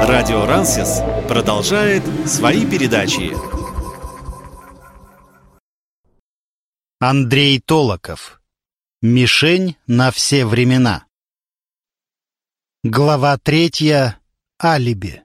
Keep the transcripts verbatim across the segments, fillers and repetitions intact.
Радио Рансис продолжает свои передачи. Андрей Толоков. Мишень на все времена. Глава третья. Алиби.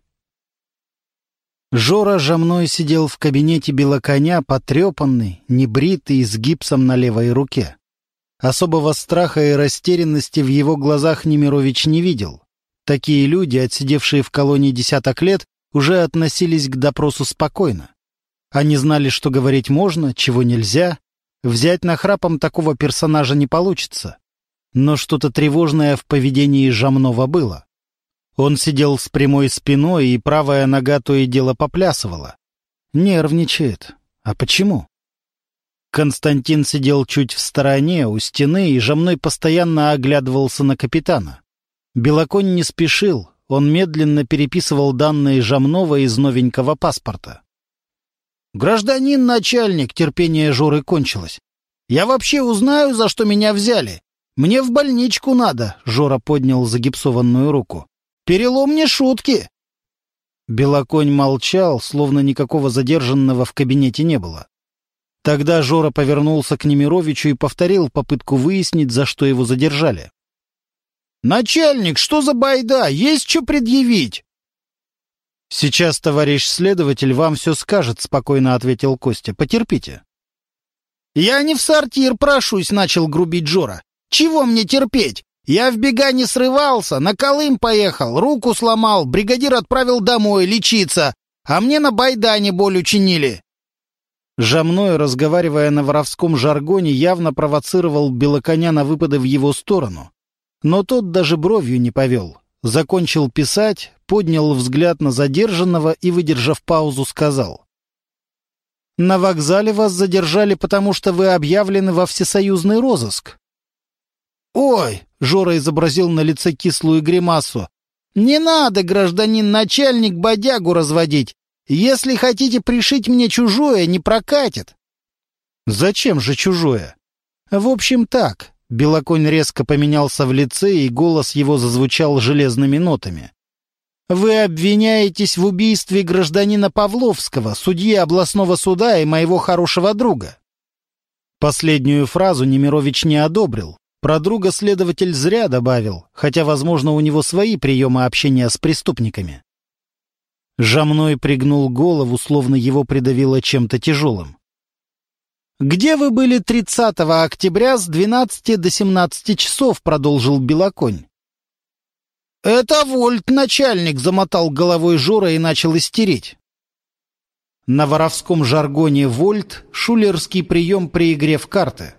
Жора Жамной сидел в кабинете Белоконя, потрепанный, небритый, с гипсом на левой руке. Особого страха и растерянности в его глазах Немирович не видел. Такие люди, отсидевшие в колонии десяток лет, уже относились к допросу спокойно. Они знали, что говорить можно, чего нельзя. Взять нахрапом такого персонажа не получится. Но что-то тревожное в поведении Жамнова было. Он сидел с прямой спиной, и правая нога то и дело поплясывала. Нервничает. А почему? Константин сидел чуть в стороне, у стены, и Жамной постоянно оглядывался на капитана. Белоконь не спешил, он медленно переписывал данные Жамнова из новенького паспорта. «Гражданин начальник», терпение Жоры кончилось. «Я вообще узнаю, за что меня взяли. Мне в больничку надо», — Жора поднял загипсованную руку. «Перелом не шутки». Белоконь молчал, словно никакого задержанного в кабинете не было. Тогда Жора повернулся к Немировичу и повторил попытку выяснить, за что его задержали. «Начальник, что за байда? Есть что предъявить?» «Сейчас товарищ следователь вам все скажет», — спокойно ответил Костя. «Потерпите». «Я не в сортир прошусь», — начал грубить Жора. «Чего мне терпеть? Я в бега не срывался, на Колым поехал, руку сломал, бригадир отправил домой лечиться, а мне на байдане боль учинили». Жамной, разговаривая на воровском жаргоне, явно провоцировал Белоконя на выпады в его сторону. Но тот даже бровью не повел. Закончил писать, поднял взгляд на задержанного и, выдержав паузу, сказал: «На вокзале вас задержали, потому что вы объявлены во всесоюзный розыск». «Ой!» — Жора изобразил на лице кислую гримасу. «Не надо, гражданин начальник, бодягу разводить. Если хотите пришить мне чужое, не прокатит». «Зачем же чужое?» «В общем, так». Белоконь резко поменялся в лице, и голос его зазвучал железными нотами. «Вы обвиняетесь в убийстве гражданина Павловского, судьи областного суда и моего хорошего друга». Последнюю фразу Немирович не одобрил. Про друга следователь зря добавил, хотя, возможно, у него свои приемы общения с преступниками. Жамной пригнул голову, словно его придавило чем-то тяжелым. «Где вы были тридцатого октября с двенадцати до семнадцати часов?» — продолжил Белоконь. «Это вольт, начальник!» — замотал головой Жора и начал истерить. На воровском жаргоне вольт — шулерский прием при игре в карты.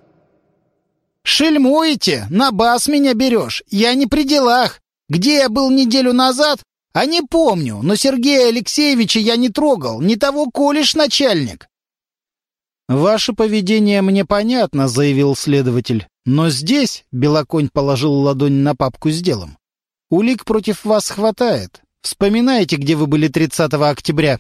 «Шельмуете? На бас меня берешь? Я не при делах. Где я был неделю назад? А не помню, но Сергея Алексеевича я не трогал, не того колешь, начальник». «Ваше поведение мне понятно», — заявил следователь. «Но здесь», — Белоконь положил ладонь на папку с делом, «улик против вас хватает. Вспоминайте, где вы были тридцатого октября».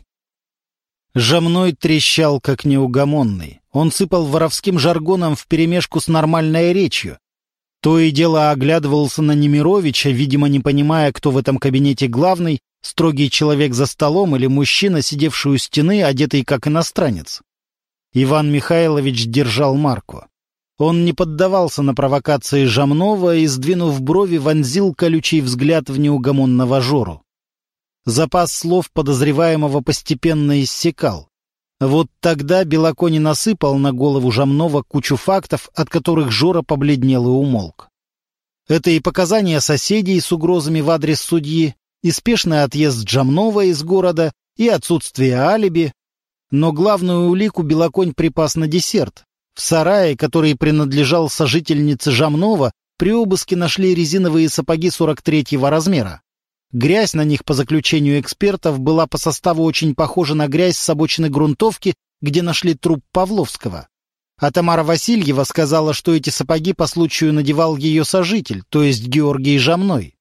Жамной трещал, как неугомонный. Он сыпал воровским жаргоном вперемешку с нормальной речью. То и дело оглядывался на Немировича, видимо, не понимая, кто в этом кабинете главный, строгий человек за столом или мужчина, сидевший у стены, одетый как иностранец. Иван Михайлович держал марку. Он не поддавался на провокации Жамнова и, сдвинув брови, вонзил колючий взгляд в неугомонного Жору. Запас слов подозреваемого постепенно иссякал. Вот тогда Белоконь насыпал на голову Жамнова кучу фактов, от которых Жора побледнел и умолк. Это и показания соседей с угрозами в адрес судьи, и спешный отъезд Жамнова из города, и отсутствие алиби. Но главную улику Белоконь припас на десерт. В сарае, который принадлежал сожительнице Жамнова, при обыске нашли резиновые сапоги сорок третьего размера. Грязь на них, по заключению экспертов, была по составу очень похожа на грязь с обочины грунтовки, где нашли труп Павловского. А Тамара Васильева сказала, что эти сапоги по случаю надевал ее сожитель, то есть Георгий Жамной.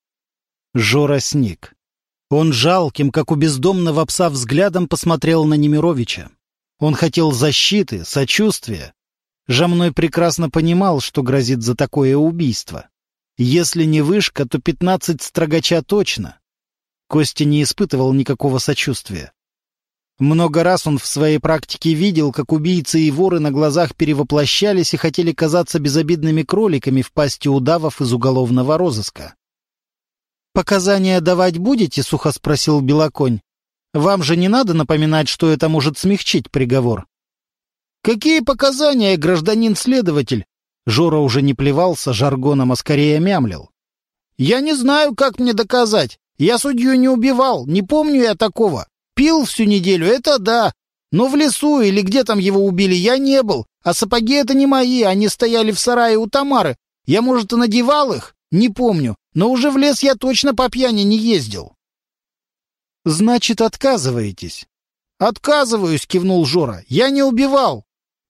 Жора сник. Он жалким, как у бездомного пса, взглядом посмотрел на Немировича. Он хотел защиты, сочувствия. Жамной прекрасно понимал, что грозит за такое убийство. Если не вышка, то пятнадцать строгача точно. Костя не испытывал никакого сочувствия. Много раз он в своей практике видел, как убийцы и воры на глазах перевоплощались и хотели казаться безобидными кроликами в пасти удавов из уголовного розыска. «Показания давать будете?» — сухо спросил Белоконь. «Вам же не надо напоминать, что это может смягчить приговор». «Какие показания, гражданин-следователь?» Жора уже не плевался жаргоном, а скорее мямлил. «Я не знаю, как мне доказать. Я судью не убивал, не помню я такого. Пил всю неделю, это да. Но в лесу или где там его убили я не был. А сапоги это не мои, они стояли в сарае у Тамары. Я, может, и надевал их? Не помню. Но уже в лес я точно по пьяни не ездил». «Значит, отказываетесь?» «Отказываюсь», — кивнул Жора. «Я не убивал».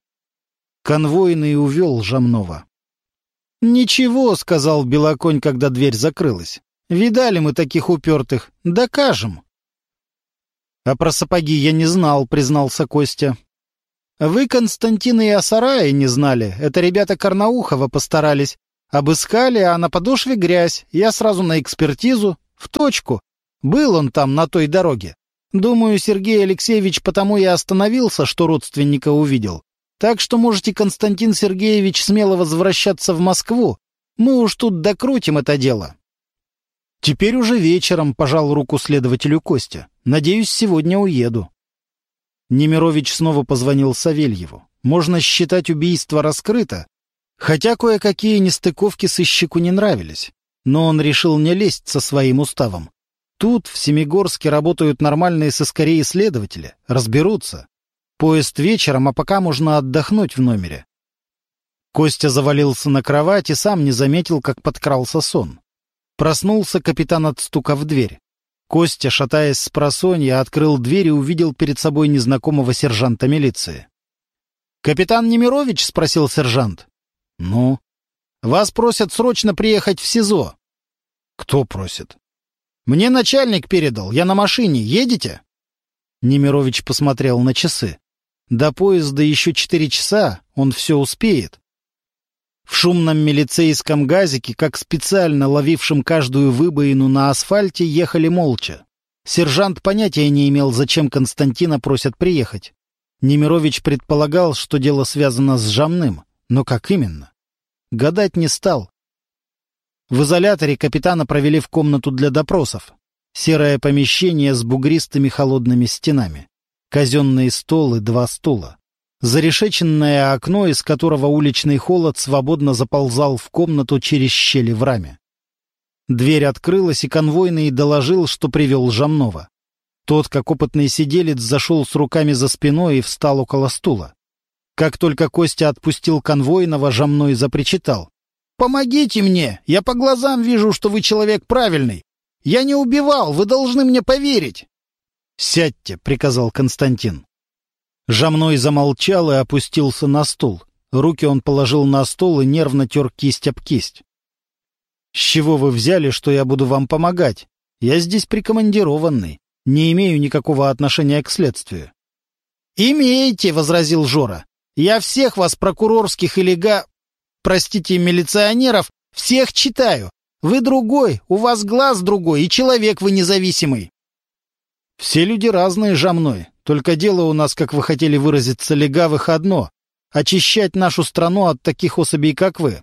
Конвойный увел Жамнова. «Ничего», — сказал Белоконь, когда дверь закрылась. «Видали мы таких упертых. Докажем». «А про сапоги я не знал», — признался Костя. «Вы Константина и о сарае не знали. Это ребята Карнаухова постарались. Обыскали, а на подошве грязь. Я сразу на экспертизу. В точку. Был он там, на той дороге. Думаю, Сергей Алексеевич потому и остановился, что родственника увидел. Так что можете, Константин Сергеевич, смело возвращаться в Москву. Мы уж тут докрутим это дело». «Теперь уже вечером», — пожал руку следователю Костя. «Надеюсь, сегодня уеду». Немирович снова позвонил Савельеву. Можно считать, убийство раскрыто, хотя кое-какие нестыковки сыщику не нравились. Но он решил не лезть со своим уставом. Тут, в Семигорске, работают нормальные сыскари и следователи. Разберутся. Поезд вечером, а пока можно отдохнуть в номере. Костя завалился на кровать и сам не заметил, как подкрался сон. Проснулся капитан от стука в дверь. Костя, шатаясь с просонья, открыл дверь и увидел перед собой незнакомого сержанта милиции. «Капитан Немирович?» — спросил сержант. «Ну?» «Вас просят срочно приехать в СИЗО». «Кто просит?» «Мне начальник передал. Я на машине. Едете?» Немирович посмотрел на часы. До поезда еще четыре часа. Он все успеет. В шумном милицейском газике, как специально ловившем каждую выбоину на асфальте, ехали молча. Сержант понятия не имел, зачем Константина просят приехать. Немирович предполагал, что дело связано с Жамным, но как именно? Гадать не стал. В изоляторе капитана провели в комнату для допросов. Серое помещение с бугристыми холодными стенами. Казенный стол и два стула. Зарешеченное окно, из которого уличный холод свободно заползал в комнату через щели в раме. Дверь открылась, и конвойный доложил, что привел Жамнова. Тот, как опытный сиделец, зашел с руками за спиной и встал около стула. Как только Костя отпустил конвойного, Жамной запричитал. «Помогите мне! Я по глазам вижу, что вы человек правильный! Я не убивал, вы должны мне поверить!» «Сядьте», — приказал Константин. Жамной замолчал и опустился на стул. Руки он положил на стол и нервно тер кисть об кисть. «С чего вы взяли, что я буду вам помогать? Я здесь прикомандированный, не имею никакого отношения к следствию». «Имеете», — возразил Жора. «Я всех вас, прокурорских или га... простите, милиционеров, всех читаю. Вы другой, у вас глаз другой, и человек вы независимый». «Все люди разные, Жамной. Только дело у нас, как вы хотели выразиться, легавых одно — очищать нашу страну от таких особей, как вы».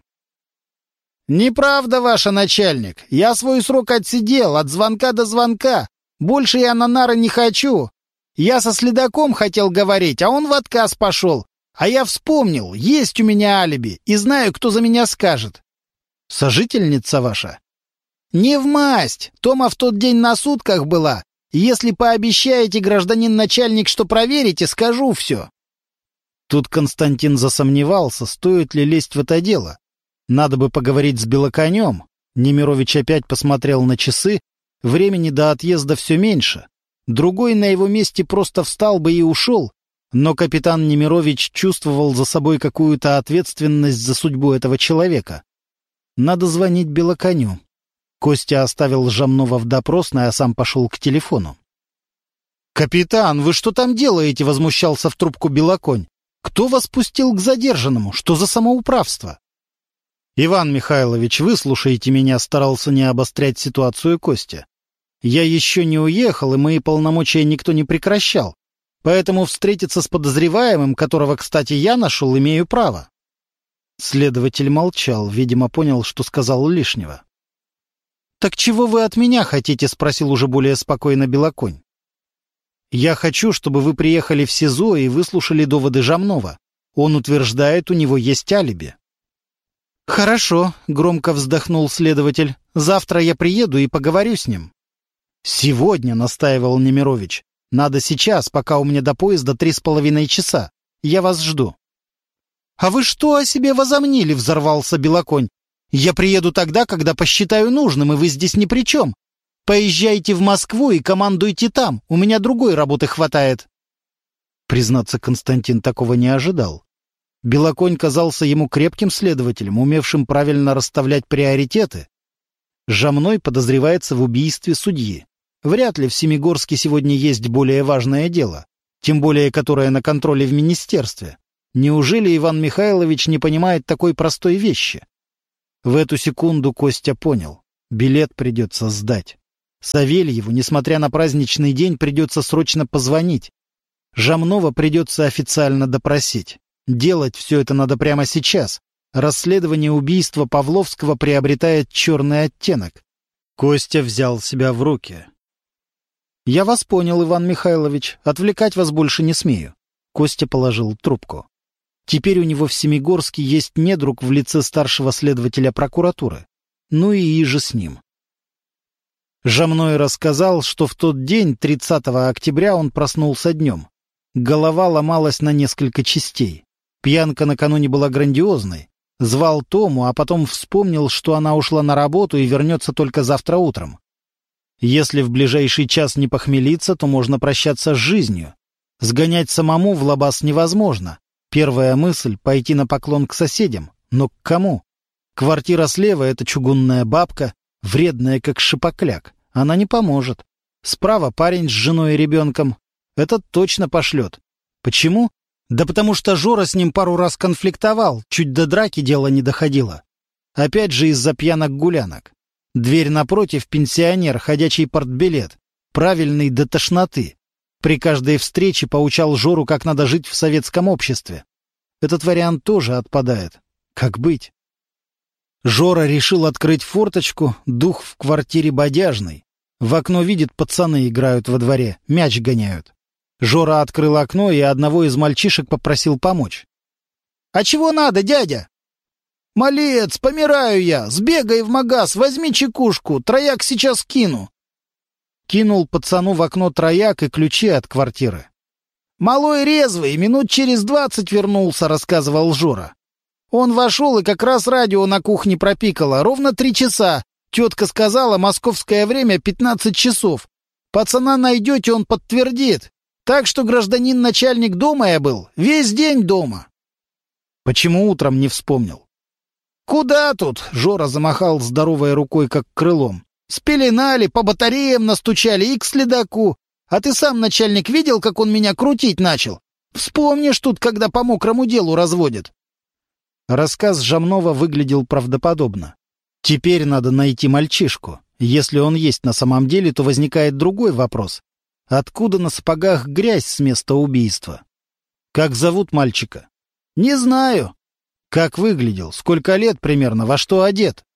«Неправда, ваш начальник. Я свой срок отсидел, от звонка до звонка. Больше я на нары не хочу. Я со следаком хотел говорить, а он в отказ пошел. А я вспомнил, есть у меня алиби, и знаю, кто за меня скажет». «Сожительница ваша?» «Не вмасть. Тома в тот день на сутках была. Если пообещаете, гражданин начальник, что проверите, скажу все». Тут Константин засомневался, стоит ли лезть в это дело. Надо бы поговорить с Белоконем. Немирович опять посмотрел на часы. Времени до отъезда все меньше. Другой на его месте просто встал бы и ушел. Но капитан Немирович чувствовал за собой какую-то ответственность за судьбу этого человека. Надо звонить Белоконю. Костя оставил Жамнова в допросной, а сам пошел к телефону. «Капитан, вы что там делаете?» — возмущался в трубку Белоконь. «Кто вас пустил к задержанному? Что за самоуправство?» «Иван Михайлович, выслушайте меня», — старался не обострять ситуацию Костя. Я еще не уехал, и мои полномочия никто не прекращал. Поэтому встретиться с подозреваемым, которого, кстати, я нашел, имею право». Следователь молчал, видимо, понял, что сказал лишнего. «Так чего вы от меня хотите?» — спросил уже более спокойно Белоконь. «Я хочу, чтобы вы приехали в СИЗО и выслушали доводы Жамнова. Он утверждает, у него есть алиби». «Хорошо», — громко вздохнул следователь. «Завтра я приеду и поговорю с ним». «Сегодня», — настаивал Немирович. «Надо сейчас, пока у меня до поезда три с половиной часа. Я вас жду». «А вы что о себе возомнили?» — взорвался Белоконь. «Я приеду тогда, когда посчитаю нужным, и вы здесь ни при чем. Поезжайте в Москву и командуйте там. У меня другой работы хватает». Признаться, Константин такого не ожидал. Белоконь казался ему крепким следователем, умевшим правильно расставлять приоритеты. Жамной подозревается в убийстве судьи. Вряд ли в Семигорске сегодня есть более важное дело, тем более которое на контроле в министерстве. Неужели Иван Михайлович не понимает такой простой вещи? В эту секунду Костя понял. Билет придется сдать. Савельеву, несмотря на праздничный день, придется срочно позвонить. Жамнова придется официально допросить. Делать все это надо прямо сейчас. Расследование убийства Павловского приобретает черный оттенок. Костя взял себя в руки. «Я вас понял, Иван Михайлович. Отвлекать вас больше не смею». Костя положил трубку. Теперь у него в Семигорске есть недруг в лице старшего следователя прокуратуры. Ну и иже с ним. Жамной рассказал, что в тот день, тридцатого октября, он проснулся днем. Голова ломалась на несколько частей. Пьянка накануне была грандиозной. Звал Тому, а потом вспомнил, что она ушла на работу и вернется только завтра утром. Если в ближайший час не похмелиться, то можно прощаться с жизнью. Сгонять самому в лабаз невозможно. Первая мысль — пойти на поклон к соседям. Но к кому? Квартира слева — это чугунная бабка, вредная как шипокляк. Она не поможет. Справа парень с женой и ребенком. Этот точно пошлет. Почему? Да потому что Жора с ним пару раз конфликтовал, чуть до драки дело не доходило. Опять же из-за пьянок-гулянок. Дверь напротив — пенсионер, ходячий портбилет. Правильный до тошноты. При каждой встрече поучал Жору, как надо жить в советском обществе. Этот вариант тоже отпадает. Как быть? Жора решил открыть форточку, дух в квартире бодяжный. В окно видит, пацаны играют во дворе, мяч гоняют. Жора открыл окно и одного из мальчишек попросил помочь. «А чего надо, дядя?» «Малец, помираю я! Сбегай в магаз, возьми чекушку, трояк сейчас кину!» Кинул пацану в окно трояк и ключи от квартиры. «Малой резвый, минут через двадцать вернулся», — рассказывал Жора. «Он вошел, и как раз радио на кухне пропикало, ровно три часа. Тетка сказала, московское время пятнадцать часов. Пацана найдете, он подтвердит. Так что гражданин начальник дома я был, весь день дома». Почему утром не вспомнил? «Куда тут?» — Жора замахал здоровой рукой, как крылом. «Спеленали, по батареям настучали и к следаку. А ты сам, начальник, видел, как он меня крутить начал? Вспомнишь тут, когда по мокрому делу разводят». Рассказ Жамнова выглядел правдоподобно. Теперь надо найти мальчишку. Если он есть на самом деле, то возникает другой вопрос. Откуда на сапогах грязь с места убийства? Как зовут мальчика? Не знаю. Как выглядел? Сколько лет примерно? Во что одет?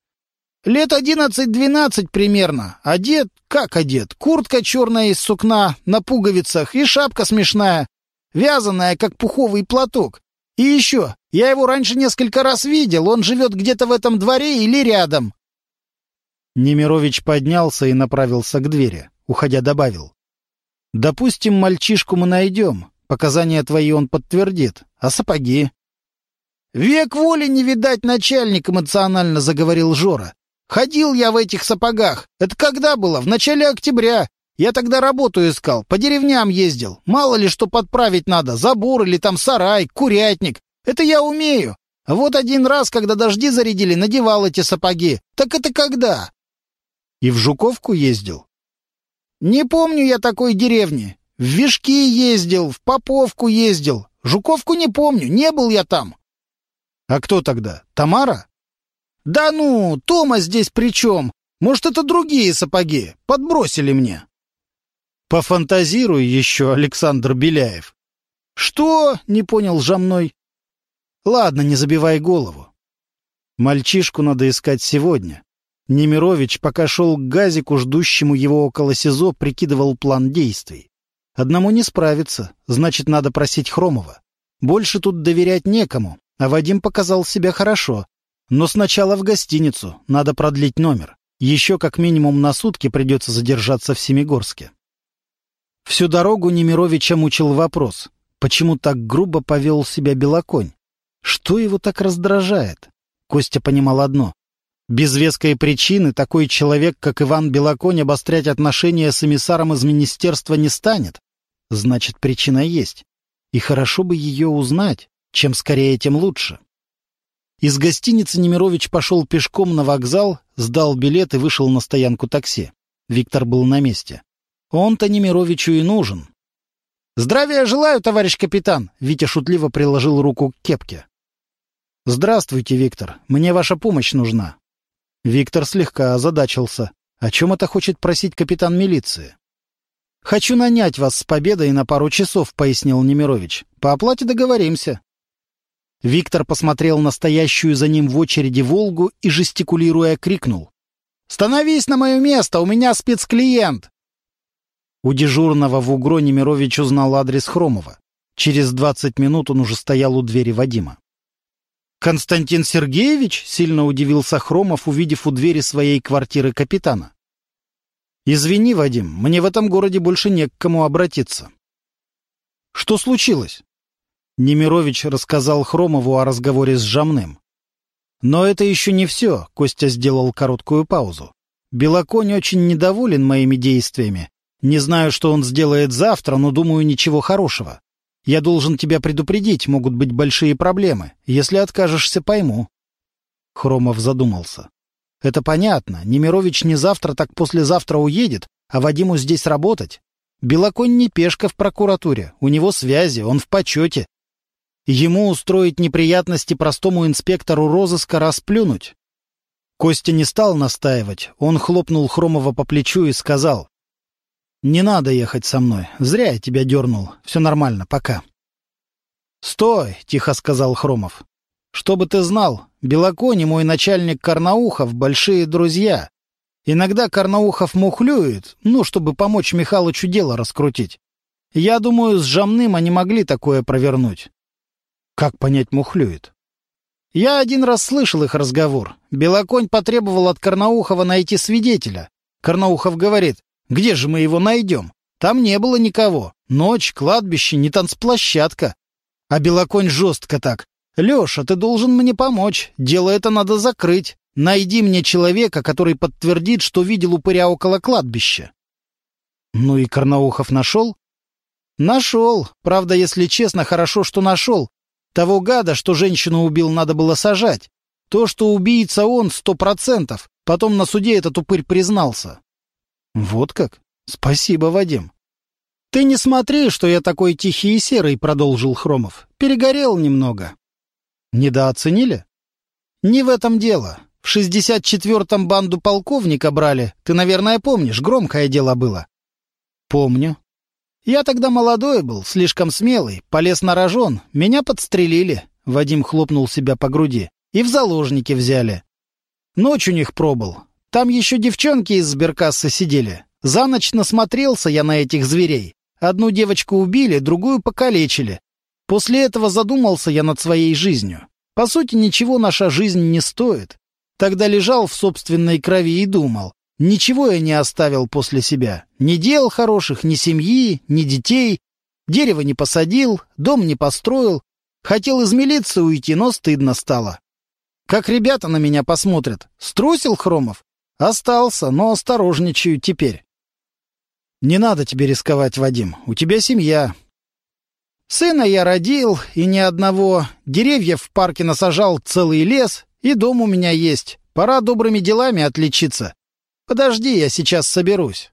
Лет одиннадцать-двенадцать примерно. Одет? Как одет? Куртка черная из сукна, на пуговицах, и шапка смешная, вязаная, как пуховый платок. И еще, я его раньше несколько раз видел, он живет где-то в этом дворе или рядом. Немирович поднялся и направился к двери. Уходя, добавил. «Допустим, мальчишку мы найдем. Показания твои он подтвердит. А сапоги?» «Век воли не видать, начальник», — эмоционально заговорил Жора. «Ходил я в этих сапогах. Это когда было? В начале октября. Я тогда работу искал, по деревням ездил. Мало ли что подправить надо, забор или там сарай, курятник. Это я умею. А вот один раз, когда дожди зарядили, надевал эти сапоги. Так это когда?» «И в Жуковку ездил?» «Не помню я такой деревни. В Вишки ездил, в Поповку ездил. Жуковку не помню, не был я там». «А кто тогда? Тамара?» «Да ну, Тома здесь при чем? Может, это другие сапоги? Подбросили мне. Пофантазируй еще, Александр Беляев. Что? Не понял Жамной. Ладно, не забивай голову. Мальчишку надо искать сегодня. Немирович, пока шел к газику, ждущему его около СИЗО, прикидывал план действий. Одному не справиться, значит, надо просить Хромова. Больше тут доверять некому, а Вадим показал себя хорошо. Но сначала в гостиницу, надо продлить номер. Еще как минимум на сутки придется задержаться в Семигорске. Всю дорогу Немировича мучил вопрос, почему так грубо повел себя Белоконь? Что его так раздражает? Костя понимал одно. Без веской причины такой человек, как Иван Белоконь, обострять отношения с эмиссаром из министерства не станет. Значит, причина есть. И хорошо бы ее узнать. Чем скорее, тем лучше. Из гостиницы Немирович пошел пешком на вокзал, сдал билет и вышел на стоянку такси. Виктор был на месте. Он-то Немировичу и нужен. «Здравия желаю, товарищ капитан!» Витя шутливо приложил руку к кепке. «Здравствуйте, Виктор. Мне ваша помощь нужна». Виктор слегка озадачился. О чем это хочет просить капитан милиции? «Хочу нанять вас с Победой на пару часов», — пояснил Немирович. «По оплате договоримся». Виктор посмотрел на стоящую за ним в очереди «Волгу» и, жестикулируя, крикнул. «Становись на мое место, у меня спецклиент!» У дежурного в УГРО Немирович узнал адрес Хромова. Через двадцать минут он уже стоял у двери Вадима. «Константин Сергеевич?» — сильно удивился Хромов, увидев у двери своей квартиры капитана. «Извини, Вадим, мне в этом городе больше не к кому обратиться». «Что случилось?» Немирович рассказал Хромову о разговоре с Жамным. «Но это еще не все», — Костя сделал короткую паузу. «Белоконь очень недоволен моими действиями. Не знаю, что он сделает завтра, но думаю, ничего хорошего. Я должен тебя предупредить, могут быть большие проблемы. Если откажешься, пойму». Хромов задумался. «Это понятно. Немирович не завтра, так послезавтра уедет, а Вадиму здесь работать. Белоконь не пешка в прокуратуре, у него связи, он в почете. Ему устроить неприятности простому инспектору розыска расплюнуть». Костя не стал настаивать. Он хлопнул Хромова по плечу и сказал: «Не надо ехать со мной. Зря я тебя дернул. Все нормально, пока». «Стой!» — тихо сказал Хромов. «Чтобы ты знал, Белоконь и мой начальник Карнаухов — большие друзья. Иногда Карнаухов мухлюет, ну, чтобы помочь Михалычу дело раскрутить. Я думаю, с Жамным они могли такое провернуть». «Как понять мухлюет?» «Я один раз слышал их разговор. Белоконь потребовал от Карнаухова найти свидетеля. Карнаухов говорит: где же мы его найдем? Там не было никого. Ночь, кладбище, не танцплощадка. А Белоконь жестко так: Леша, ты должен мне помочь. Дело это надо закрыть. Найди мне человека, который подтвердит, что видел упыря около кладбища». «Ну и Карнаухов нашел?» «Нашел. Правда, если честно, хорошо, что нашел. Того гада, что женщину убил, надо было сажать. То, что убийца он, сто процентов. Потом на суде этот упырь признался». «Вот как? Спасибо, Вадим». «Ты не смотри, что я такой тихий и серый», — продолжил Хромов. «Перегорел немного». «Недооценили?» «Не в этом дело. В шестьдесят четвёртом банду полковника брали. Ты, наверное, помнишь, громкое дело было». «Помню». «Я тогда молодой был, слишком смелый, полез на рожон. Меня подстрелили», — Вадим хлопнул себя по груди. «И в заложники взяли. Ночь у них пробыл. Там еще девчонки из сберкассы сидели. За ночь насмотрелся я на этих зверей. Одну девочку убили, другую покалечили. После этого задумался я над своей жизнью. По сути, ничего наша жизнь не стоит. Тогда лежал в собственной крови и думал. Ничего я не оставил после себя. Ни дел хороших, ни семьи, ни детей. Дерево не посадил, дом не построил. Хотел из милиции уйти, но стыдно стало. Как ребята на меня посмотрят? Струсил Хромов? Остался, но осторожничаю теперь». «Не надо тебе рисковать, Вадим. У тебя семья». «Сына я родил, и ни одного. Деревьев в парке насажал целый лес, и дом у меня есть. Пора добрыми делами отличиться. Подожди, я сейчас соберусь».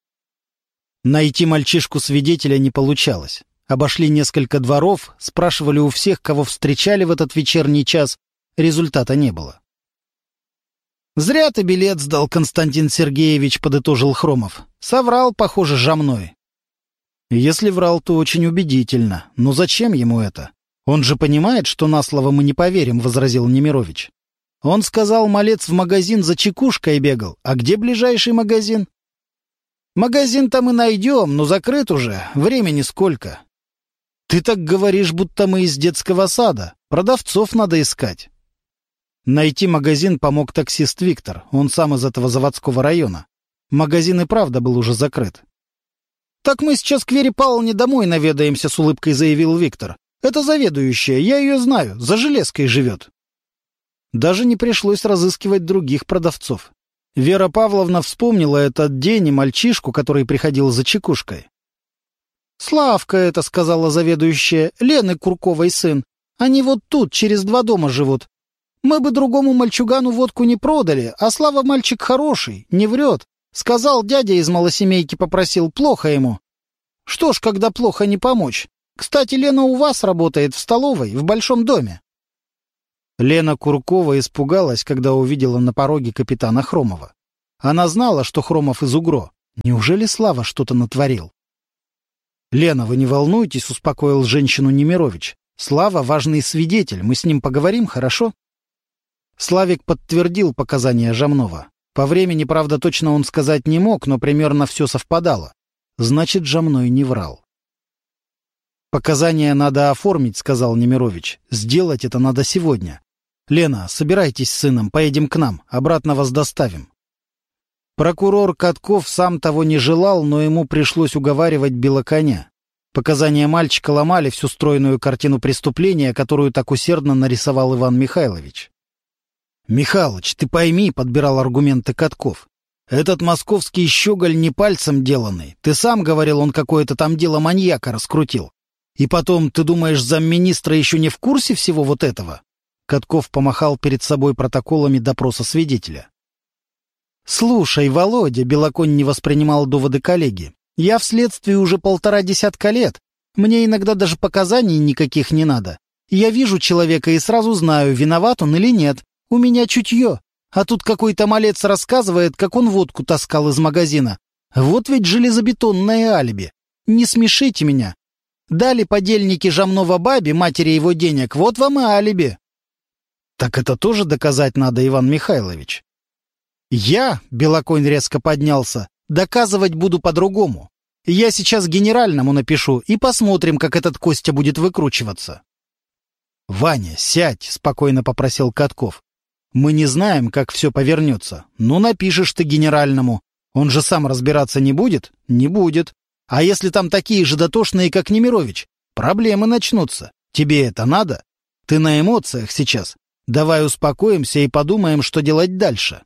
Найти мальчишку-свидетеля не получалось. Обошли несколько дворов, спрашивали у всех, кого встречали в этот вечерний час. Результата не было. «Зря ты билет сдал, Константин Сергеевич», — подытожил Хромов. «Соврал, похоже, жамной». «Если врал, то очень убедительно. Но зачем ему это? Он же понимает, что на слово мы не поверим», — возразил Немирович. «Он сказал, малец в магазин за чекушкой бегал. А где ближайший магазин?» «Магазин там и найдем, но закрыт уже. Времени сколько?» «Ты так говоришь, будто мы из детского сада. Продавцов надо искать». Найти магазин помог таксист Виктор. Он сам из этого заводского района. Магазин и правда был уже закрыт. «Так мы сейчас к Вере Павловне домой наведаемся», — с улыбкой заявил Виктор. «Это заведующая, я ее знаю, за железкой живет». Даже не пришлось разыскивать других продавцов. Вера Павловна вспомнила этот день и мальчишку, который приходил за чекушкой. «Славка это», — сказала заведующая, — «Лены Курковой сын. Они вот тут, через два дома живут. Мы бы другому мальчугану водку не продали, а Слава мальчик хороший, не врет. Сказал, дядя из малосемейки попросил, плохо ему. Что ж, когда плохо, не помочь. Кстати, Лена у вас работает в столовой, в большом доме». Лена Куркова испугалась, когда увидела на пороге капитана Хромова. Она знала, что Хромов из УГРО. Неужели Слава что-то натворил? «Лена, вы не волнуйтесь», — успокоил женщину Немирович. «Слава — важный свидетель, мы с ним поговорим, хорошо?» Славик подтвердил показания Жамнова. По времени, правда, точно он сказать не мог, но примерно все совпадало. Значит, Жамной не врал. «Показания надо оформить», — сказал Немирович. «Сделать это надо сегодня. Лена, собирайтесь с сыном, поедем к нам, обратно вас доставим». Прокурор Катков сам того не желал, но ему пришлось уговаривать Белоконя. Показания мальчика ломали всю стройную картину преступления, которую так усердно нарисовал Иван Михайлович. «Михалыч, ты пойми», — подбирал аргументы Катков. «Этот московский щеголь не пальцем деланный. Ты сам говорил, он какое-то там дело маньяка раскрутил. И потом, ты думаешь, замминистра еще не в курсе всего вот этого?» Катков помахал перед собой протоколами допроса свидетеля. «Слушай, Володя», — Белоконь не воспринимал доводы коллеги, — «я в следствии уже полтора десятка лет. Мне иногда даже показаний никаких не надо. Я вижу человека и сразу знаю, виноват он или нет. У меня чутье. А тут какой-то малец рассказывает, как он водку таскал из магазина. Вот ведь железобетонное алиби. Не смешите меня. Дали подельники Жамнова бабе, матери его денег, вот вам и алиби». «Так это тоже доказать надо, Иван Михайлович?» «Я», — Белоконь резко поднялся, — «доказывать буду по-другому. Я сейчас генеральному напишу, и посмотрим, как этот Костя будет выкручиваться». «Ваня, сядь», — спокойно попросил Катков. «Мы не знаем, как все повернется. Ну, напишешь ты генеральному. Он же сам разбираться не будет? Не будет. А если там такие же дотошные, как Немирович? Проблемы начнутся. Тебе это надо? Ты на эмоциях сейчас. Давай успокоимся и подумаем, что делать дальше».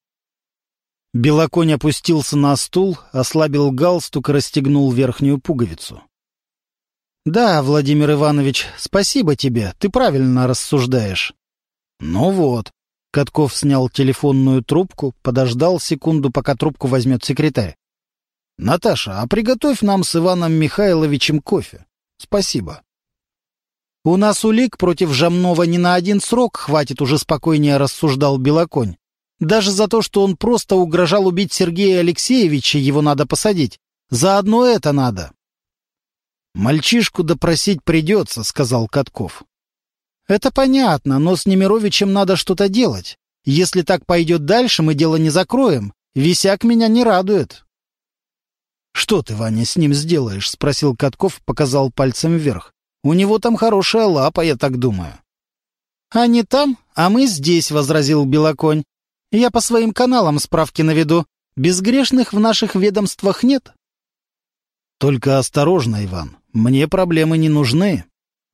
Белоконь опустился на стул, ослабил галстук и расстегнул верхнюю пуговицу. «Да, Владимир Иванович, спасибо тебе, ты правильно рассуждаешь». «Ну вот». Катков снял телефонную трубку, подождал секунду, пока трубку возьмет секретарь. «Наташа, а приготовь нам с Иваном Михайловичем кофе. Спасибо». «У нас улик против Жамнова не на один срок хватит», — уже спокойнее рассуждал Белоконь. «Даже за то, что он просто угрожал убить Сергея Алексеевича, его надо посадить. Заодно это надо». «Мальчишку допросить придется», — сказал Катков. «Это понятно, но с Немировичем надо что-то делать. Если так пойдет дальше, мы дело не закроем. Висяк меня не радует». «Что ты, Ваня, с ним сделаешь?» — спросил Катков, показал пальцем вверх. «У него там хорошая лапа, я так думаю». «Они там, а мы здесь», — возразил Белоконь. «Я по своим каналам справки наведу. Безгрешных в наших ведомствах нет». «Только осторожно, Иван, мне проблемы не нужны».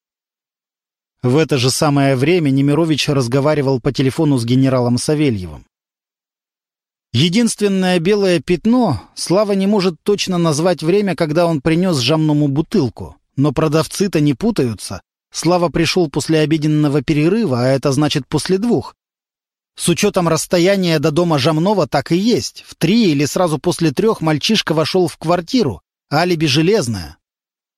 В это же самое время Немирович разговаривал по телефону с генералом Савельевым. Единственное белое пятно — Слава не может точно назвать время, когда он принес Жамному бутылку. Но продавцы-то не путаются. Слава пришел после обеденного перерыва, а это значит после двух. С учетом расстояния до дома Жамнова так и есть. В три или сразу после трех мальчишка вошел в квартиру. Алиби железное.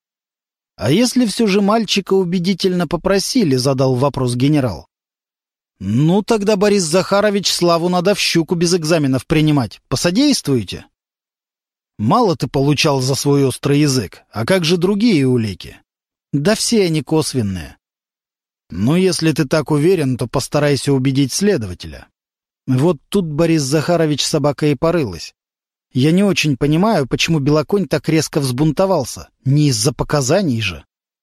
«А если все же мальчика убедительно попросили?» — задал вопрос генерал. «Ну, тогда, Борис Захарович, Славу надо в щуку без экзаменов принимать. Посодействуете?» «Мало ты получал за свой острый язык. А как же другие улики?» «Да все они косвенные». «Ну, если ты так уверен, то постарайся убедить следователя». Вот тут Борис Захарович собака и порылась. «Я не очень понимаю, почему Белоконь так резко взбунтовался. Не из-за показаний же».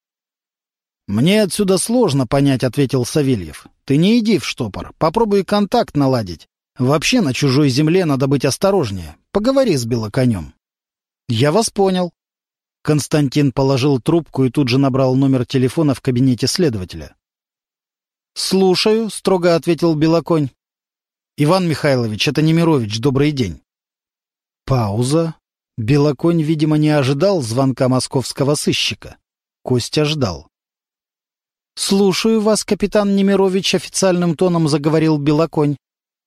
«Мне отсюда сложно понять», — ответил Савельев. «Ты не иди в штопор, попробуй контакт наладить. Вообще на чужой земле надо быть осторожнее. Поговори с Белоконем». «Я вас понял». Константин положил трубку и тут же набрал номер телефона в кабинете следователя. «Слушаю», — строго ответил Белоконь. «Иван Михайлович, это Немирович, добрый день». Пауза. Белоконь, видимо, не ожидал звонка московского сыщика. Костя ждал. «Слушаю вас, капитан Немирович», — официальным тоном заговорил Белоконь.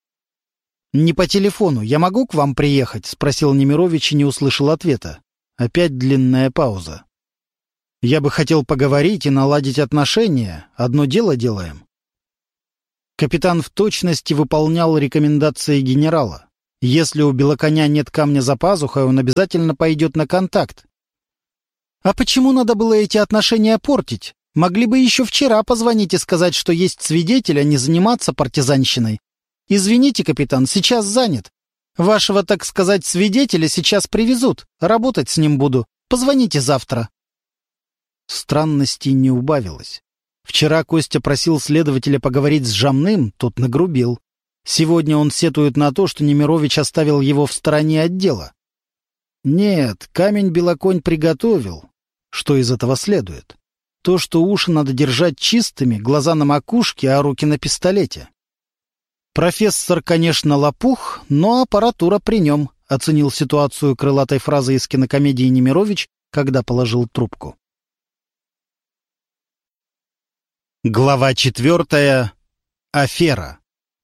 «Не по телефону. Я могу к вам приехать?» — спросил Немирович и не услышал ответа. Опять длинная пауза. «Я бы хотел поговорить и наладить отношения. Одно дело делаем». Капитан в точности выполнял рекомендации генерала. Если у Белоконя нет камня за пазухой, он обязательно пойдет на контакт. «А почему надо было эти отношения портить? Могли бы еще вчера позвонить и сказать, что есть свидетель, а не заниматься партизанщиной. Извините, капитан, сейчас занят. Вашего, так сказать, свидетеля сейчас привезут. Работать с ним буду. Позвоните завтра». Странностей не убавилось. Вчера Костя просил следователя поговорить с Жамным, тот нагрубил. Сегодня он сетует на то, что Немирович оставил его в стороне от дела. Нет, камень Белоконь приготовил. Что из этого следует? То, что уши надо держать чистыми, глаза на макушке, а руки на пистолете. Профессор, конечно, лопух, но аппаратура при нем, оценил ситуацию крылатой фразой из кинокомедии Немирович, когда положил трубку. Глава четвертая. Афера.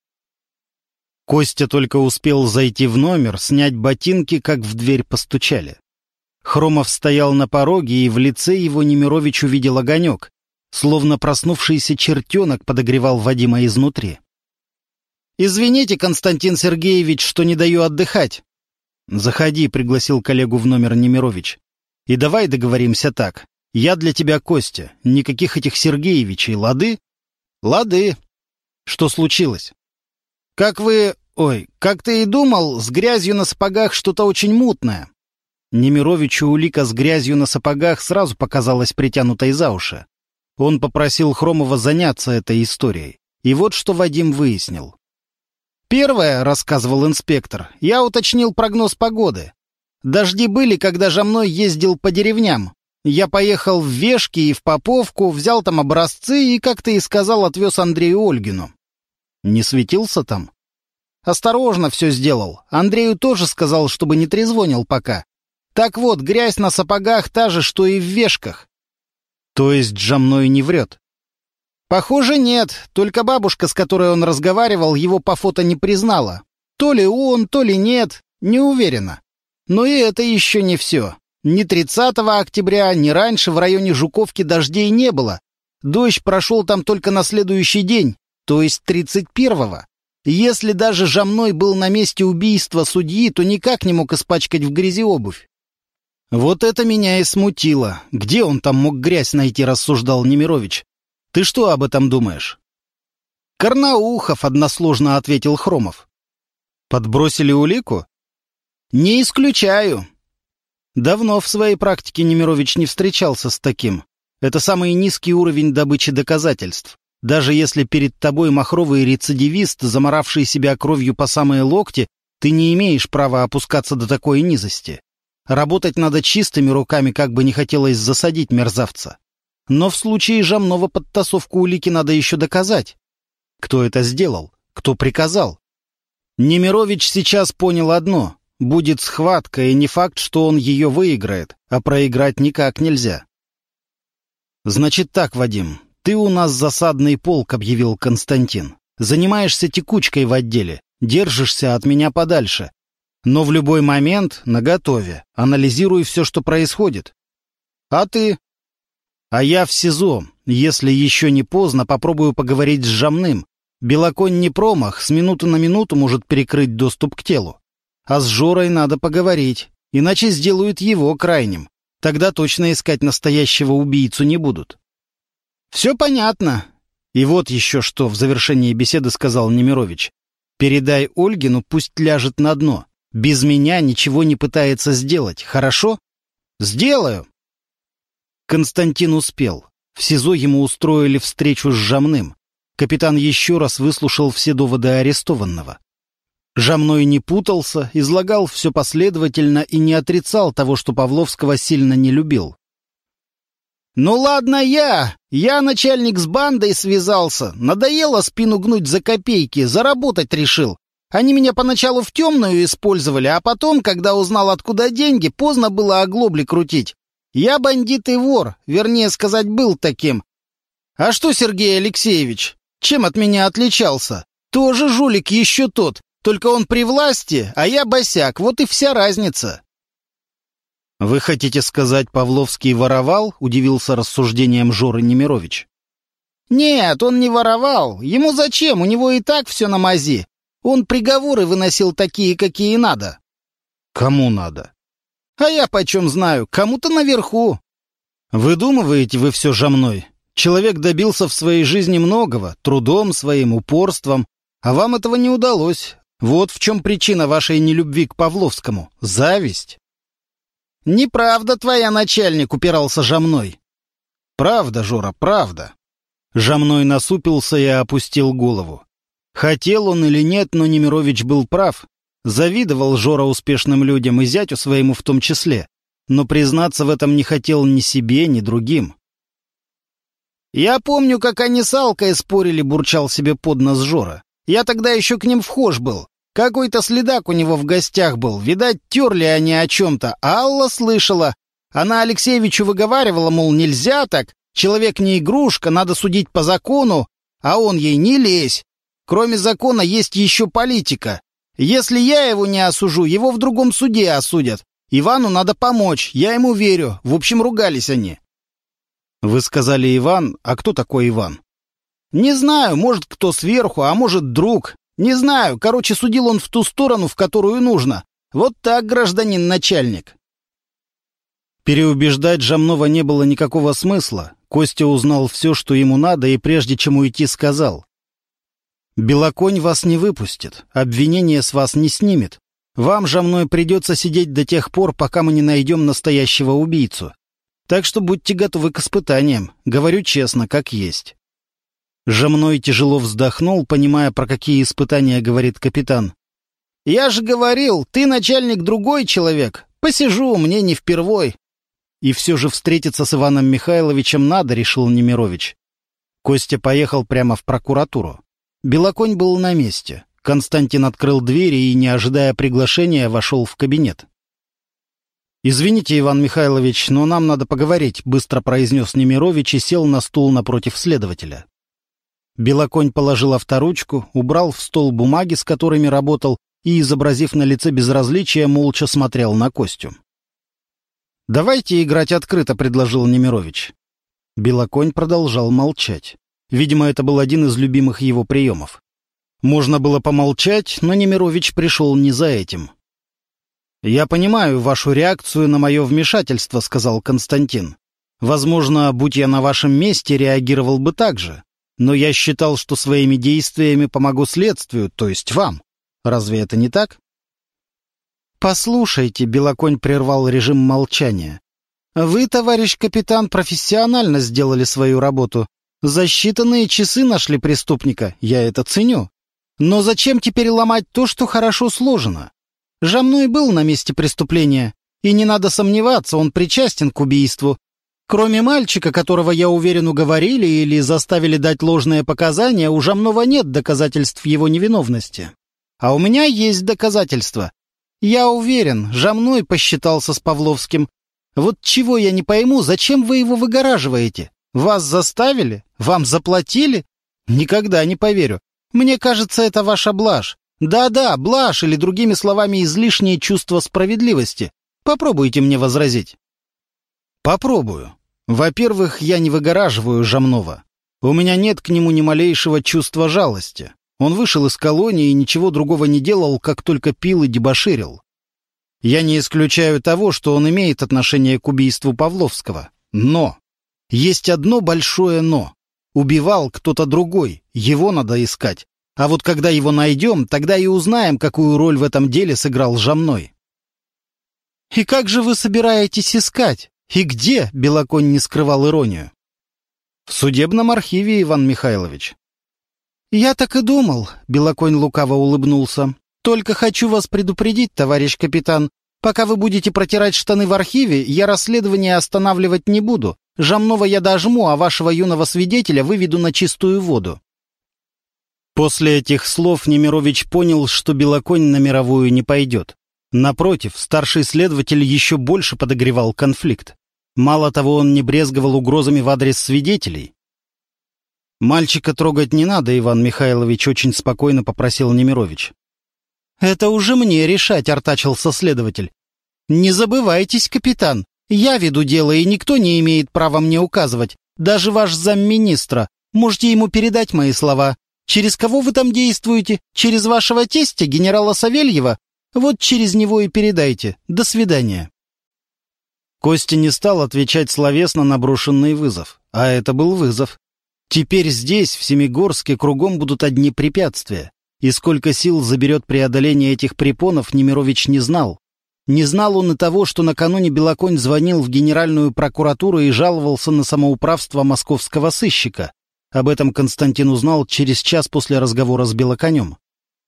Костя только успел зайти в номер, снять ботинки, как в дверь постучали. Хромов стоял на пороге, и в лице его Немирович увидел огонек, словно проснувшийся чертенок подогревал Вадима изнутри. «Извините, Константин Сергеевич, что не даю отдыхать». «Заходи», — пригласил коллегу в номер Немирович. «И давай договоримся так. Я для тебя Костя, никаких этих Сергеевичей, лады?» «Лады». «Что случилось?» «Как вы... Ой, как ты и думал, с грязью на сапогах что-то очень мутное». Немировичу улика с грязью на сапогах сразу показалась притянутой за уши. Он попросил Хромова заняться этой историей. И вот что Вадим выяснил. «Первое, — рассказывал инспектор, — я уточнил прогноз погоды. Дожди были, когда Жамной ездил по деревням. Я поехал в Вешки и в Поповку, взял там образцы и, как ты и сказал, отвез Андрею Ольгину». «Не светился там?» «Осторожно все сделал. Андрею тоже сказал, чтобы не трезвонил пока. Так вот, грязь на сапогах та же, что и в Вешках». «То есть Жамной не врет?» «Похоже, нет. Только бабушка, с которой он разговаривал, его по фото не признала. То ли он, то ли нет. Не уверена. Но и это еще не все. Ни тридцатого октября, ни раньше в районе Жуковки дождей не было. Дождь прошел там только на следующий день, то есть тридцать первого. Если даже Жамной был на месте убийства судьи, то никак не мог испачкать в грязи обувь». «Вот это меня и смутило. Где он там мог грязь найти?» — рассуждал Немирович. «Ты что об этом думаешь?» «Карнаухов», — односложно ответил Хромов. «Подбросили улику?» «Не исключаю». Давно в своей практике Немирович не встречался с таким. Это самый низкий уровень добычи доказательств. Даже если перед тобой махровый рецидивист, заморавший себя кровью по самые локти, ты не имеешь права опускаться до такой низости. Работать надо чистыми руками, как бы не хотелось засадить мерзавца. Но в случае Жамнова подтасовку улики надо еще доказать. Кто это сделал? Кто приказал? Немирович сейчас понял одно. Будет схватка, и не факт, что он ее выиграет, а проиграть никак нельзя. «Значит так, Вадим, ты у нас засадный полк», — объявил Константин. «Занимаешься текучкой в отделе, держишься от меня подальше. Но в любой момент наготове, анализируй все, что происходит. А ты?» «А я в СИЗО. Если еще не поздно, попробую поговорить с Жамным. Белоконь не промах, с минуты на минуту может перекрыть доступ к телу. А с Жорой надо поговорить, иначе сделают его крайним. Тогда точно искать настоящего убийцу не будут. Все понятно. И вот еще что в завершении беседы сказал Немирович. Передай Ольгину, пусть ляжет на дно. Без меня ничего не пытается сделать, хорошо? Сделаю. Константин успел. В СИЗО ему устроили встречу с Жамным. Капитан еще раз выслушал все доводы арестованного. Жамной не путался, излагал все последовательно и не отрицал того, что Павловского сильно не любил. «Ну ладно я! Я начальник с бандой связался. Надоело спину гнуть за копейки, заработать решил. Они меня поначалу в темную использовали, а потом, когда узнал, откуда деньги, поздно было оглобли крутить. Я бандит и вор, вернее сказать, был таким. А что, Сергей Алексеевич, чем от меня отличался? Тоже жулик еще тот, только он при власти, а я босяк, вот и вся разница». «Вы хотите сказать, Павловский воровал?» — удивился рассуждением Жоры Немирович. «Нет, он не воровал. Ему зачем? У него и так все на мази. Он приговоры выносил такие, какие надо». «Кому надо?» «А я почем знаю? Кому-то наверху». «Выдумываете вы все Жамной? Человек добился в своей жизни многого, трудом своим, упорством, а вам этого не удалось. Вот в чем причина вашей нелюбви к Павловскому. Зависть». «Неправда твоя, начальник», — упирался Жамной. «Правда, Жора, правда». Жамной насупился и опустил голову. Хотел он или нет, но Немирович был прав. Завидовал Жора успешным людям и зятю своему в том числе, но признаться в этом не хотел ни себе, ни другим. «Я помню, как они с Алкой спорили», — бурчал себе под нос Жора. «Я тогда еще к ним вхож был. Какой-то следак у него в гостях был. Видать, терли они о чем-то. А Алла слышала. Она Алексеевичу выговаривала, мол, нельзя так. Человек не игрушка, надо судить по закону. А он ей не лезь. Кроме закона есть еще политика. Если я его не осужу, его в другом суде осудят. Ивану надо помочь, я ему верю. В общем, ругались они». «Вы сказали Иван, а кто такой Иван?» «Не знаю, может, кто сверху, а может, друг. Не знаю, короче, судил он в ту сторону, в которую нужно. Вот так, гражданин начальник». Переубеждать Жамнова не было никакого смысла. Костя узнал все, что ему надо, и прежде чем уйти, сказал: «Белоконь вас не выпустит, обвинение с вас не снимет. Вам, Жамной, придется сидеть до тех пор, пока мы не найдем настоящего убийцу. Так что будьте готовы к испытаниям, говорю честно, как есть». Жамной тяжело вздохнул, понимая, про какие испытания говорит капитан. «Я же говорил, ты, начальник, другой человек. Посижу, мне не впервой». И все же встретиться с Иваном Михайловичем надо, решил Немирович. Костя поехал прямо в прокуратуру. Белоконь был на месте. Константин открыл двери и, не ожидая приглашения, вошел в кабинет. «Извините, Иван Михайлович, но нам надо поговорить», — быстро произнес Немирович и сел на стул напротив следователя. Белоконь положил авторучку, убрал в стол бумаги, с которыми работал, и, изобразив на лице безразличие, молча смотрел на Костю. «Давайте играть открыто», — предложил Немирович. Белоконь продолжал молчать. Видимо, это был один из любимых его приемов. Можно было помолчать, но Немирович пришел не за этим. «Я понимаю вашу реакцию на мое вмешательство», — сказал Константин. «Возможно, будь я на вашем месте, реагировал бы так же. Но я считал, что своими действиями помогу следствию, то есть вам. Разве это не так?» «Послушайте», — Белоконь прервал режим молчания. «Вы, товарищ капитан, профессионально сделали свою работу. За считанные часы нашли преступника, я это ценю. Но зачем теперь ломать то, что хорошо сложено? Жамной был на месте преступления, и не надо сомневаться, он причастен к убийству. Кроме мальчика, которого, я уверен, уговорили или заставили дать ложные показания, у Жамнова нет доказательств его невиновности. А у меня есть доказательства. Я уверен, Жамной посчитался с Павловским. Вот чего я не пойму, зачем вы его выгораживаете? Вас заставили? Вам заплатили? Никогда не поверю. Мне кажется, это ваша блажь. Да-да, блажь, или, другими словами, излишнее чувство справедливости. Попробуйте мне возразить». «Попробую. Во-первых, я не выгораживаю Жамнова. У меня нет к нему ни малейшего чувства жалости. Он вышел из колонии и ничего другого не делал, как только пил и дебоширил. Я не исключаю того, что он имеет отношение к убийству Павловского. Но! Есть одно большое «но». Убивал кто-то другой, его надо искать. А вот когда его найдем, тогда и узнаем, какую роль в этом деле сыграл Жамной. «И как же вы собираетесь искать? И где?» — Белоконь не скрывал иронию. «В судебном архиве, Иван Михайлович». «Я так и думал», — Белоконь лукаво улыбнулся. «Только хочу вас предупредить, товарищ капитан, пока вы будете протирать штаны в архиве, я расследование останавливать не буду. Жамного я дожму, а вашего юного свидетеля выведу на чистую воду». После этих слов Немирович понял, что Белоконь на мировую не пойдет. Напротив, старший следователь еще больше подогревал конфликт. Мало того, он не брезговал угрозами в адрес свидетелей. «Мальчика трогать не надо, Иван Михайлович», — очень спокойно попросил Немирович. «Это уже мне решать», — артачился следователь. «Не забывайтесь, капитан, я веду дело, и никто не имеет права мне указывать, даже ваш замминистра. Можете ему передать мои слова. Через кого вы там действуете? Через вашего тестя, генерала Савельева? Вот через него и передайте. До свидания». Костя не стал отвечать словесно на брошенный вызов, а это был вызов. Теперь здесь, в Семигорске, кругом будут одни препятствия. И сколько сил заберет преодоление этих препонов, Немирович не знал. Не знал он и того, что накануне Белоконь звонил в Генеральную прокуратуру и жаловался на самоуправство московского сыщика. Об этом Константин узнал через час после разговора с Белоконем.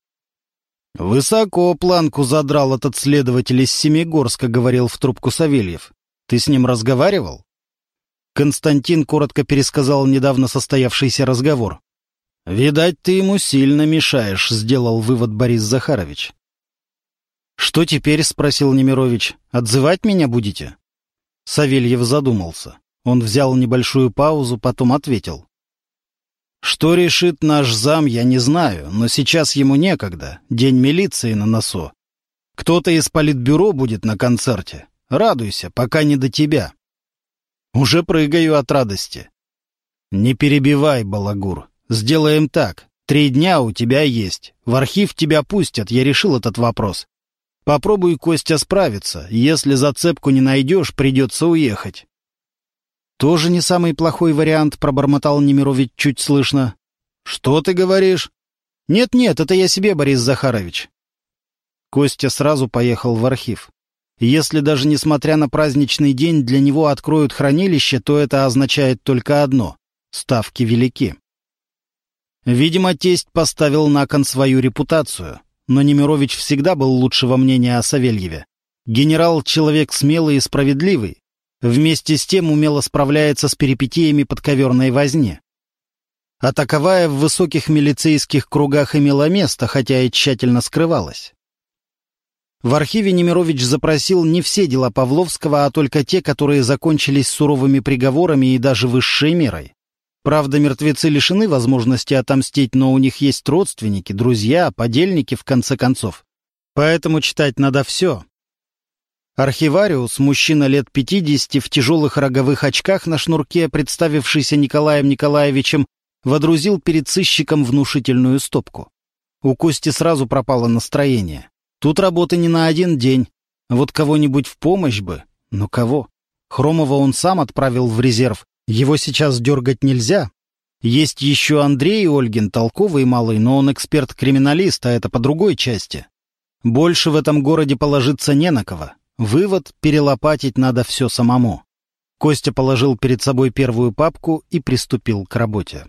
«Высоко планку задрал этот следователь из Семигорска», — говорил в трубку Савельев. «Ты с ним разговаривал?» Константин коротко пересказал недавно состоявшийся разговор. «Видать, ты ему сильно мешаешь», — сделал вывод Борис Захарович. «Что теперь?» — спросил Немирович. «Отзывать меня будете?» Савельев задумался. Он взял небольшую паузу, потом ответил. «Что решит наш зам, я не знаю, но сейчас ему некогда. День милиции на носу. Кто-то из политбюро будет на концерте. Радуйся, пока не до тебя». «Уже прыгаю от радости». «Не перебивай, балагур. Сделаем так. Три дня у тебя есть. В архив тебя пустят, я решил этот вопрос. Попробуй, Костя, справиться. Если зацепку не найдешь, придется уехать». «Тоже не самый плохой вариант», — пробормотал Немирович чуть слышно. «Что ты говоришь?» «Нет-нет, это я себе, Борис Захарович». Костя сразу поехал в архив. Если даже несмотря на праздничный день для него откроют хранилище, то это означает только одно — ставки велики. Видимо, тесть поставил на кон свою репутацию, но Немирович всегда был лучшего мнения о Савельеве. Генерал — человек смелый и справедливый, вместе с тем умело справляется с перипетиями подковерной возни. А таковая в высоких милицейских кругах имела место, хотя и тщательно скрывалась. В архиве Немирович запросил не все дела Павловского, а только те, которые закончились суровыми приговорами и даже высшей мерой. Правда, мертвецы лишены возможности отомстить, но у них есть родственники, друзья, подельники, в конце концов. Поэтому читать надо все. Архивариус, мужчина лет пятидесяти, в тяжелых роговых очках на шнурке, представившийся Николаем Николаевичем, водрузил перед сыщиком внушительную стопку. У Кости сразу пропало настроение. Тут работы не на один день. Вот кого-нибудь в помощь бы. Но кого? Хромова он сам отправил в резерв. Его сейчас дергать нельзя. Есть еще Андрей Ольгин, толковый малый, но он эксперт-криминалист, а это по другой части. Больше в этом городе положиться не на кого. Вывод — перелопатить надо все самому. Костя положил перед собой первую папку и приступил к работе.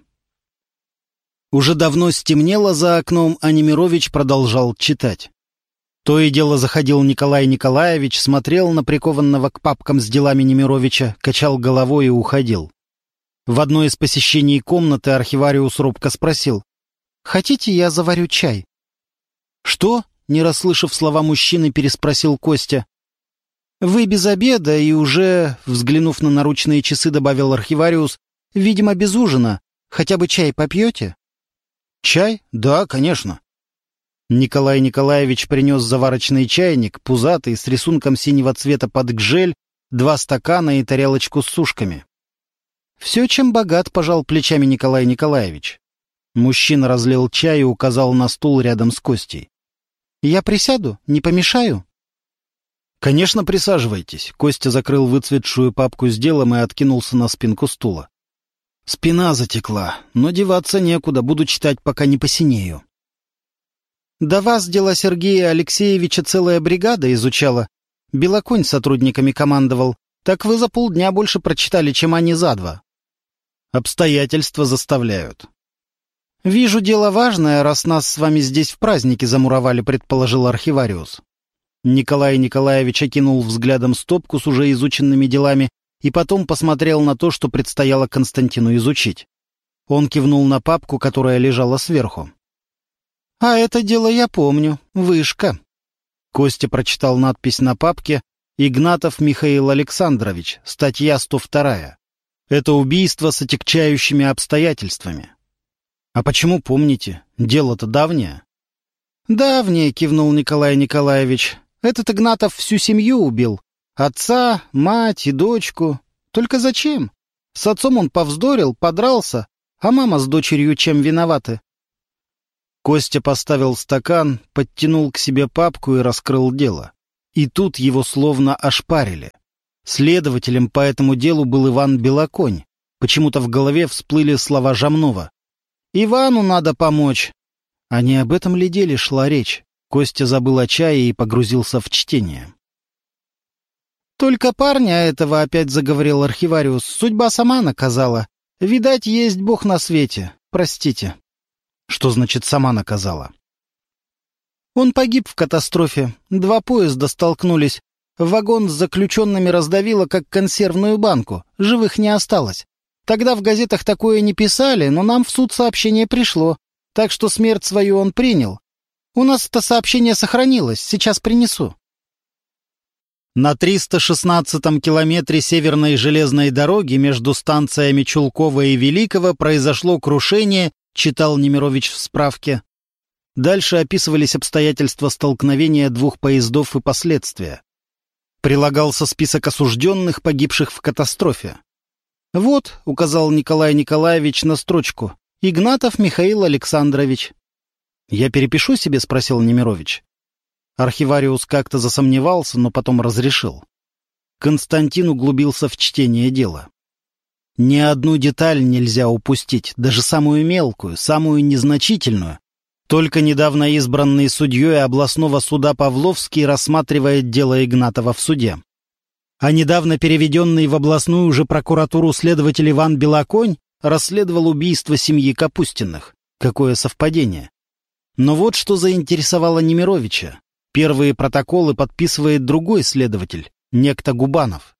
Уже давно стемнело за окном, а Немирович продолжал читать. То и дело заходил Николай Николаевич, смотрел на прикованного к папкам с делами Немировича, качал головой и уходил. В одно из посещений комнаты архивариус робко спросил: «Хотите, я заварю чай?» «Что?» — не расслышав слова мужчины, переспросил Костя. «Вы без обеда и уже...» — взглянув на наручные часы, добавил архивариус. «Видимо, без ужина. Хотя бы чай попьете?» «Чай? Да, конечно». Николай Николаевич принес заварочный чайник, пузатый, с рисунком синего цвета под гжель, два стакана и тарелочку с сушками. «Все, чем богат», — пожал плечами Николай Николаевич. Мужчина разлил чай и указал на стул рядом с Костей. «Я присяду? Не помешаю?» «Конечно, присаживайтесь». Костя закрыл выцветшую папку с делом и откинулся на спинку стула. «Спина затекла, но деваться некуда, буду читать, пока не посинею». «До вас дела Сергея Алексеевича целая бригада изучала. Белоконь сотрудниками командовал. Так вы за полдня больше прочитали, чем они за два». «Обстоятельства заставляют». «Вижу, дело важное, раз нас с вами здесь в празднике замуровали», — предположил архивариус. Николай Николаевич окинул взглядом стопку с уже изученными делами и потом посмотрел на то, что предстояло Константину изучить. Он кивнул на папку, которая лежала сверху. «А это дело я помню. Вышка». Костя прочитал надпись на папке «Игнатов Михаил Александрович, статья сто вторая. Это убийство с отягчающими обстоятельствами». «А почему помните? Дело-то давнее». «Давнее», — кивнул Николай Николаевич. «Этот Игнатов всю семью убил. Отца, мать и дочку. Только зачем? С отцом он повздорил, подрался, а мама с дочерью чем виноваты?» Костя поставил стакан, подтянул к себе папку и раскрыл дело. И тут его словно ошпарили. Следователем по этому делу был Иван Белоконь. Почему-то в голове всплыли слова Жамнова. «Ивану надо помочь». А не об этом ли деле шла речь? Костя забыл о чае и погрузился в чтение. «Только парня этого, — опять заговорил архивариус, — судьба сама наказала. Видать, есть Бог на свете. Простите». «Что значит «сама наказала»?» «Он погиб в катастрофе. Два поезда столкнулись. Вагон с заключенными раздавило, как консервную банку. Живых не осталось. Тогда в газетах такое не писали, но нам в суд сообщение пришло. Так что смерть свою он принял. У нас это сообщение сохранилось. Сейчас принесу». На триста шестнадцатом километре северной железной дороги между станциями Чулкова и Великого произошло крушение, читал Немирович в справке. Дальше описывались обстоятельства столкновения двух поездов и последствия. Прилагался список осужденных, погибших в катастрофе. «Вот», — указал Николай Николаевич на строчку, — «Игнатов Михаил Александрович». «Я перепишу себе?» — спросил Немирович. Архивариус как-то засомневался, но потом разрешил. Константин углубился в чтение дела. Ни одну деталь нельзя упустить, даже самую мелкую, самую незначительную. Только недавно избранный судьей областного суда Павловский рассматривает дело Игнатова в суде. А недавно переведенный в областную уже прокуратуру следователь Иван Белоконь расследовал убийство семьи Капустиных. Какое совпадение. Но вот что заинтересовало Немировича. Первые протоколы подписывает другой следователь, некто Губанов.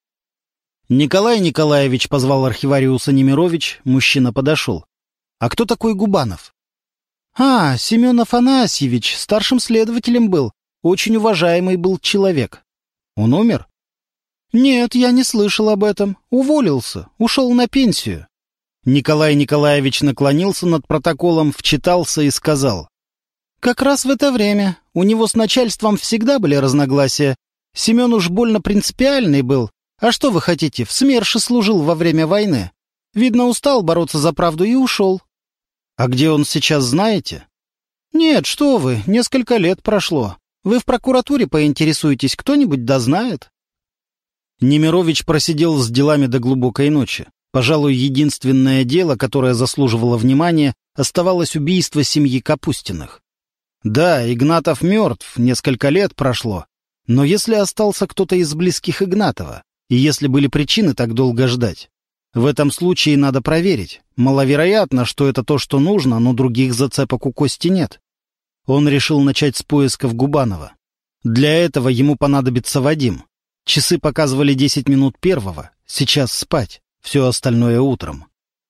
«Николай Николаевич», — позвал архивариуса Немирович, мужчина подошел. «А кто такой Губанов?» «А, Семен Афанасьевич, старшим следователем был. Очень уважаемый был человек». «Он умер?» «Нет, я не слышал об этом. Уволился, ушел на пенсию». Николай Николаевич наклонился над протоколом, вчитался и сказал. «Как раз в это время. У него с начальством всегда были разногласия. Семен уж больно принципиальный был. А что вы хотите, в СМЕРШе служил во время войны. Видно, устал бороться за правду и ушел». «А где он сейчас, знаете?» «Нет, что вы, несколько лет прошло. Вы в прокуратуре поинтересуетесь, кто-нибудь да знает». Немирович просидел с делами до глубокой ночи. Пожалуй, единственное дело, которое заслуживало внимания, оставалось убийство семьи Капустиных. Да, Игнатов мертв, несколько лет прошло. Но если остался кто-то из близких Игнатова, и если были причины так долго ждать, в этом случае надо проверить. Маловероятно, что это то, что нужно, но других зацепок у Кости нет. Он решил начать с поисков Губанова. Для этого ему понадобится Вадим. Часы показывали десять минут первого. Сейчас спать. Все остальное утром.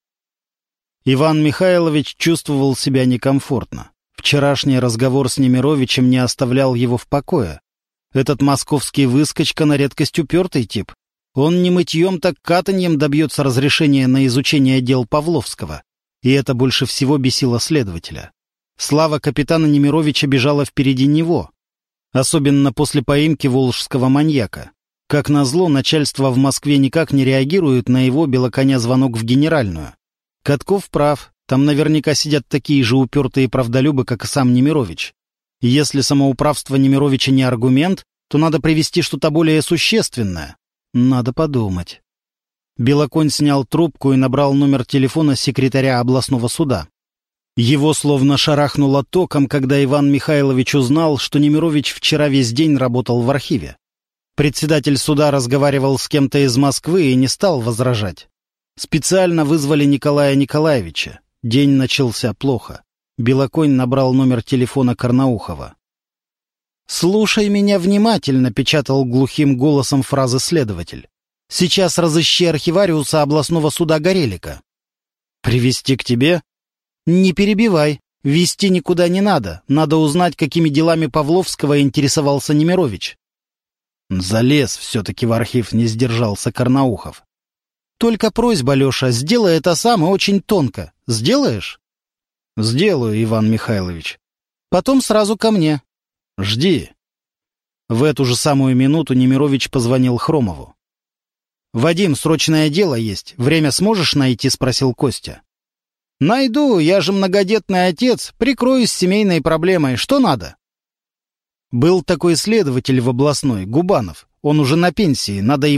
Иван Михайлович чувствовал себя некомфортно. Вчерашний разговор с Немировичем не оставлял его в покое. Этот московский выскочка на редкость упертый тип. Он не мытьем, так катаньем добьется разрешения на изучение дел Павловского. И это больше всего бесило следователя. Слава капитана Немировича бежала впереди него. Особенно после поимки волжского маньяка. Как назло, начальство в Москве никак не реагирует на его Белоконя звонок в генеральную. Катков прав. Там наверняка сидят такие же упертые правдолюбы, как и сам Немирович. Если самоуправство Немировича не аргумент, то надо привести что-то более существенное. Надо подумать. Белоконь снял трубку и набрал номер телефона секретаря областного суда. Его словно шарахнуло током, когда Иван Михайлович узнал, что Немирович вчера весь день работал в архиве. Председатель суда разговаривал с кем-то из Москвы и не стал возражать. Специально вызвали Николая Николаевича. День начался плохо. Белоконь набрал номер телефона Карнаухова. «Слушай меня внимательно», — печатал глухим голосом фразы следователь. «Сейчас разыщи архивариуса областного суда Горелика». «Привести к тебе?» «Не перебивай. Вести никуда не надо. Надо узнать, какими делами Павловского интересовался Немирович». «Залез все-таки в архив», — не сдержался Карнаухов. «Только просьба, Леша, сделай это сам и очень тонко. Сделаешь?» «Сделаю, Иван Михайлович. Потом сразу ко мне. Жди». В эту же самую минуту Немирович позвонил Хромову. «Вадим, срочное дело есть. Время сможешь найти?» — спросил Костя. «Найду, я же многодетный отец. Прикроюсь семейной проблемой. Что надо?» Был такой следователь в областной, Губанов. Он уже на пенсии, надо его